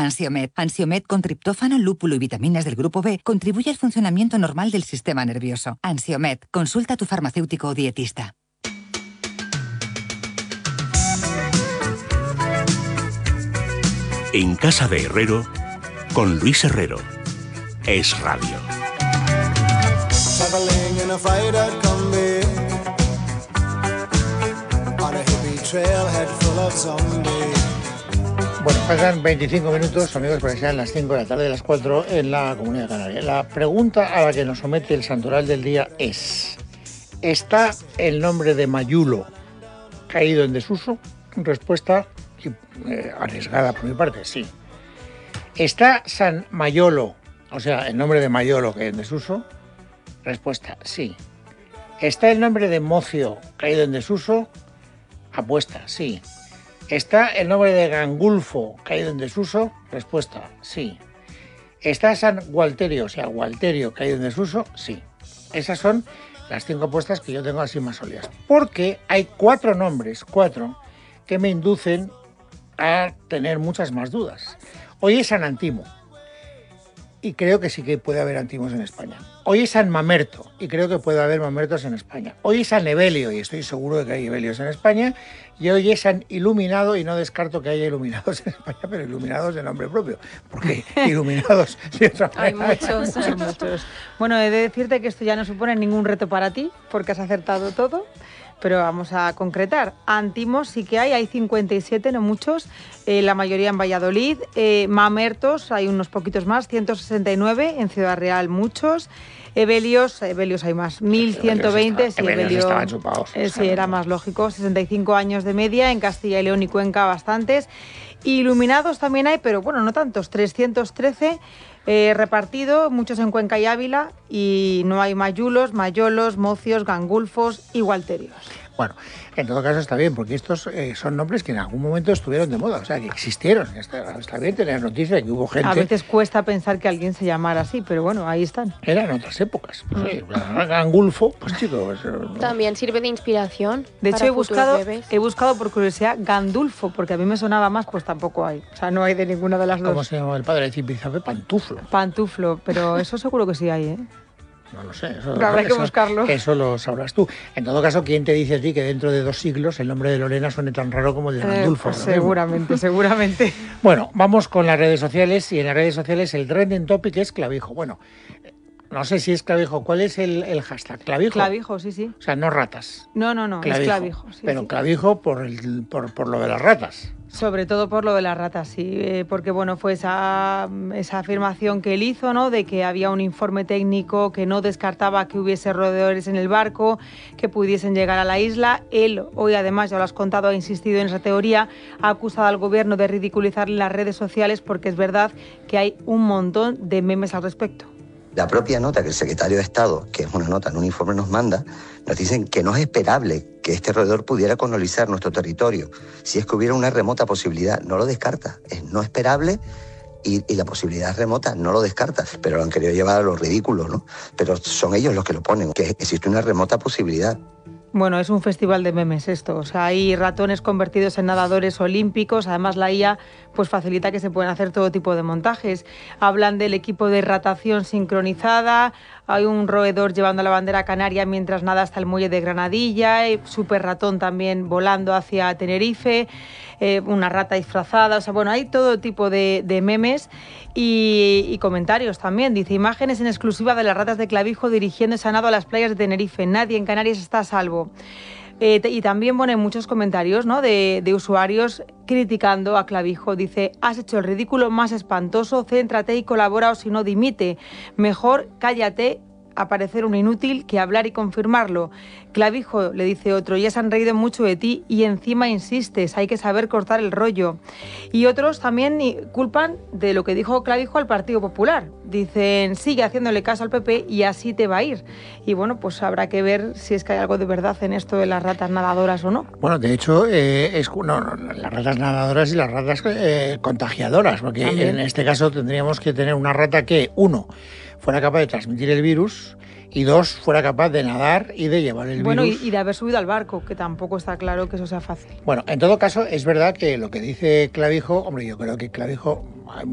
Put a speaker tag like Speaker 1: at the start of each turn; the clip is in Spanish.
Speaker 1: Ansiomed. Ansiomed con triptófano, lúpulo y vitaminas del grupo B contribuye al funcionamiento normal del sistema nervioso. Ansiomed. Consulta a tu farmacéutico o dietista.
Speaker 2: En casa de Herrero, con Luis Herrero. Es Radio.
Speaker 3: Bueno, pasan 25 minutos, amigos, para que sean las 5 de la tarde, las 4 en la Comunidad Canaria. La pregunta a la que nos somete el santoral del día es: ¿está el nombre de Mayulo caído en desuso? Respuesta arriesgada por mi parte, sí. ¿Está San Mayolo, o sea, el nombre de Mayolo caído en desuso? Respuesta, sí. ¿Está el nombre de Mocio caído en desuso? Apuesta, sí. ¿Está el nombre de Gangulfo caído en desuso? Respuesta, sí. ¿Está San Gualterio, o sea, Gualterio caído en desuso? Sí. Esas son las 5 apuestas que yo tengo así más sólidas. Porque hay 4 nombres, 4, que me inducen a tener muchas más dudas. Hoy es San Antimo, y creo que sí que puede haber antimos en España. Hoy es San Mamerto, y creo que puede haber mamertos en España. Hoy es San Evelio, y estoy seguro de que hay Evelios en España. Y hoy es San Iluminado, y no descarto que haya iluminados en España, pero iluminados de nombre propio, porque iluminados de otra manera.
Speaker 4: Hay muchos. Bueno, he de decirte que esto ya no supone ningún reto para ti, porque has acertado todo. Pero vamos a concretar. Antimos sí que hay 57, no muchos, la mayoría en Valladolid. Mamertos, hay unos poquitos más, 169, en Ciudad Real muchos. Evelios hay más, 1120. Sí,
Speaker 3: Evelios estaban chupados.
Speaker 4: Sí, era más lógico, 65 años de media, en Castilla y León y Cuenca bastantes. Iluminados también hay, pero bueno, no tantos, 313. Repartido, muchos en Cuenca y Ávila, y no hay Mayulos, Mayolos, Mocios, Gangulfos y Gualterios.
Speaker 3: Bueno, en todo caso está bien, porque estos son nombres que en algún momento estuvieron de moda, o sea, que existieron. Está bien tener noticia de que hubo gente...
Speaker 4: A veces cuesta pensar que alguien se llamara así, pero bueno, ahí están.
Speaker 3: Eran otras épocas. Pues, Gangulfo, pues chicos...
Speaker 5: También sirve de inspiración.
Speaker 4: De hecho, he buscado por curiosidad Gandulfo, porque a mí me sonaba más, pues tampoco hay. O sea, no hay de ninguna de las dos.
Speaker 3: ¿Cómo se llama el padre de Zipizape? Pantuflo.
Speaker 4: Pantuflo, pero eso seguro que sí hay, ¿eh?
Speaker 3: No lo sé.
Speaker 4: Habrá que buscarlo.
Speaker 3: Eso lo sabrás tú. En todo caso, ¿quién te dice a ti que dentro de 2 siglos el nombre de Lorena suene tan raro como el de Gandulfo?
Speaker 4: Pues seguramente.
Speaker 3: Bueno, vamos con las redes sociales. Y en las redes sociales el trending topic es clavijo. Bueno, no sé si es clavijo. ¿Cuál es el hashtag? ¿Clavijo?
Speaker 4: Clavijo, sí.
Speaker 3: O sea, no ratas.
Speaker 4: No, clavijo. Es clavijo. Sí,
Speaker 3: pero
Speaker 4: sí.
Speaker 3: Clavijo por lo de las ratas.
Speaker 4: Sobre todo por lo de las ratas, sí, porque bueno, fue esa afirmación que él hizo, ¿no?, de que había un informe técnico que no descartaba que hubiese roedores en el barco, que pudiesen llegar a la isla. Él, hoy además, ya lo has contado, ha insistido en esa teoría, ha acusado al gobierno de ridiculizar las redes sociales, porque es verdad que hay un montón de memes al respecto.
Speaker 6: La propia nota que el secretario de Estado, que es una nota en un informe, nos manda, nos dicen que no es esperable que este roedor pudiera colonizar nuestro territorio. Si es que hubiera una remota posibilidad, no lo descarta. Es no esperable y la posibilidad remota no lo descarta. Pero lo han querido llevar a lo ridículo, ¿no? Pero son ellos los que lo ponen, que existe una remota posibilidad.
Speaker 4: Bueno, es un festival de memes esto, o sea, hay ratones convertidos en nadadores olímpicos, además la IA pues facilita que se puedan hacer todo tipo de montajes. Hablan del equipo de ratación sincronizada, hay un roedor llevando la bandera canaria mientras nada hasta el muelle de Granadilla, super ratón también volando hacia Tenerife, una rata disfrazada, o sea, bueno, hay todo tipo de memes y comentarios también. Dice: imágenes en exclusiva de las ratas de clavijo dirigiéndose a nado a las playas de Tenerife, nadie en Canarias está a salvo. Y también pone muchos comentarios, ¿no?, de usuarios criticando a Clavijo. Dice: has hecho el ridículo más espantoso, céntrate y colabora o si no dimite. Mejor cállate a parecer un inútil que hablar y confirmarlo. Clavijo, le dice otro, ya se han reído mucho de ti y encima insistes, hay que saber cortar el rollo. Y otros también culpan de lo que dijo Clavijo al Partido Popular. Dicen: sigue haciéndole caso al PP y así te va a ir. Y bueno, pues habrá que ver si es que hay algo de verdad en esto de las ratas nadadoras o no.
Speaker 3: Bueno, de hecho, las ratas nadadoras y las ratas contagiadoras, porque ¿también? En este caso tendríamos que tener una rata que, 1, fuera capaz de transmitir el virus, y 2, fuera capaz de nadar y de llevar el virus.
Speaker 4: Bueno, y de haber subido al barco, que tampoco está claro que eso sea fácil.
Speaker 3: Bueno, en todo caso, es verdad que lo que dice Clavijo, hombre, yo creo que Clavijo